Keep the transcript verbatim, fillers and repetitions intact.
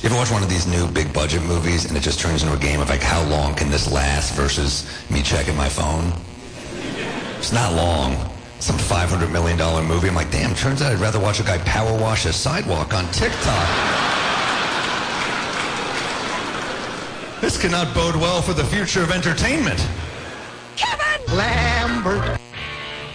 You ever watch one of these new big budget movies and it just turns into a game of like how long can this last versus me checking my phone? It's not long. Some five hundred million dollars movie. I'm like, damn, turns out I'd rather watch a guy power wash a sidewalk on TikTok. This cannot bode well for the future of entertainment. Kevin Lambert.